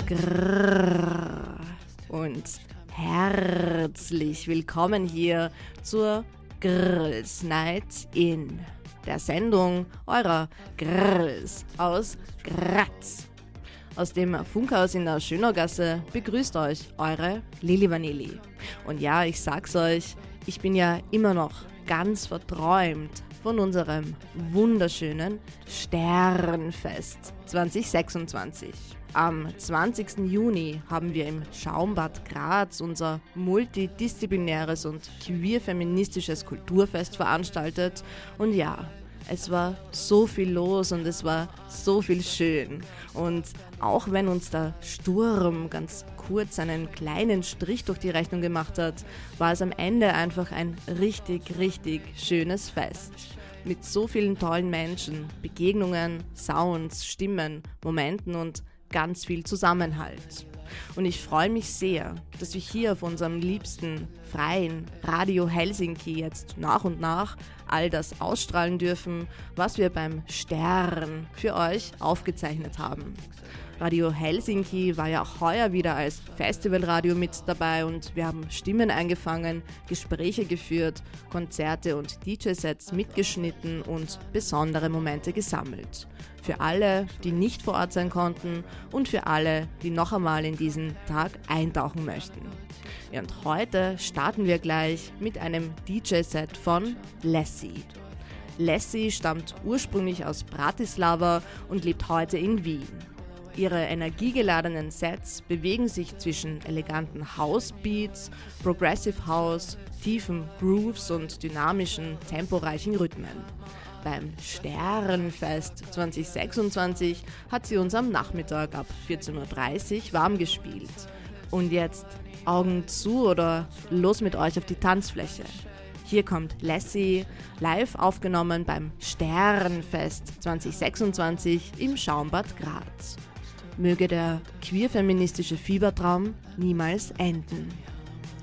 Grrr und herzlich willkommen hier zur Girls Night In, der Sendung eurer Girls aus Graz. Aus dem Funkhaus in der Schönaugasse begrüßt euch eure Lili Vanilli. Und ja, ich sag's euch, ich bin ja immer noch ganz verträumt von unserem wunderschönen Sternfest 2026. Am 20. Juni haben wir im Schaumbad Graz unser multidisziplinäres und queer-feministisches Kulturfest veranstaltet. Und ja, es war so viel los und es war so viel schön. Und auch wenn uns der Sturm ganz kurz einen kleinen Strich durch die Rechnung gemacht hat, war es am Ende einfach ein richtig, richtig schönes Fest. Mit so vielen tollen Menschen, Begegnungen, Sounds, Stimmen, Momenten und ganz viel Zusammenhalt. Und ich freue mich sehr, dass wir hier auf unserem liebsten freien Radio Helsinki jetzt nach und nach all das ausstrahlen dürfen, was wir beim Stern für euch aufgezeichnet haben. Radio Helsinki war ja auch heuer wieder als Festivalradio mit dabei und wir haben Stimmen eingefangen, Gespräche geführt, Konzerte und DJ-Sets mitgeschnitten und besondere Momente gesammelt. Für alle, die nicht vor Ort sein konnten und für alle, die noch einmal in diesen Tag eintauchen möchten. Ja, und heute starten wir gleich mit einem DJ-Set von Lassie. Lassie stammt ursprünglich aus Bratislava und lebt heute in Wien. Ihre energiegeladenen Sets bewegen sich zwischen eleganten House-Beats, Progressive House, tiefen Grooves und dynamischen, temporeichen Rhythmen. Beim Sternfest 2026 hat sie uns am Nachmittag ab 14.30 Uhr warm gespielt. Und jetzt Augen zu oder los mit euch auf die Tanzfläche. Hier kommt Lassie, live aufgenommen beim Sternfest 2026 im Schaumbad Graz. Möge der queer-feministische Fiebertraum niemals enden.